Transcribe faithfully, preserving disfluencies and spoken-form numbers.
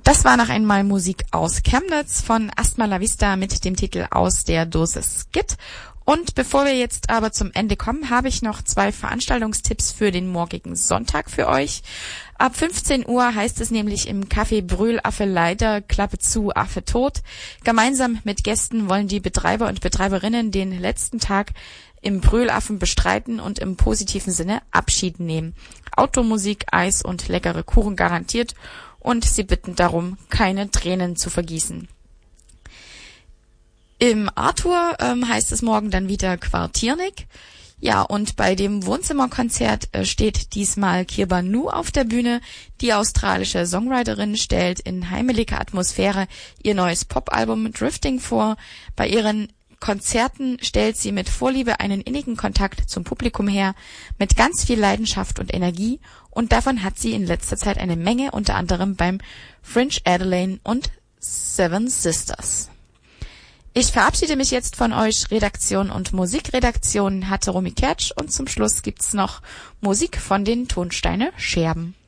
Das war noch einmal Musik aus Chemnitz von Asthma La Vista mit dem Titel Aus der Dose Skit. Und bevor wir jetzt aber zum Ende kommen, habe ich noch zwei Veranstaltungstipps für den morgigen Sonntag für euch. Ab fünfzehn Uhr heißt es nämlich im Café Brühl Affe leider, Klappe zu, Affe tot. Gemeinsam mit Gästen wollen die Betreiber und Betreiberinnen den letzten Tag im Brühlaffen bestreiten und im positiven Sinne Abschied nehmen. Automusik, Eis und leckere Kuchen garantiert und sie bitten darum, keine Tränen zu vergießen. Im Arthur ähm, heißt es morgen dann wieder Quartiernik. Ja, und bei dem Wohnzimmerkonzert äh, steht diesmal Kirba Nu auf der Bühne. Die australische Songwriterin stellt in heimeliger Atmosphäre ihr neues Popalbum Drifting vor. Bei ihren Konzerten stellt sie mit Vorliebe einen innigen Kontakt zum Publikum her, mit ganz viel Leidenschaft und Energie, und davon hat sie in letzter Zeit eine Menge, unter anderem beim Fringe Adelaide und Seven Sisters. Ich verabschiede mich jetzt von euch. Redaktion und Musikredaktion hatte Romy Kertsch und zum Schluss gibt's noch Musik von den Tonsteine Scherben.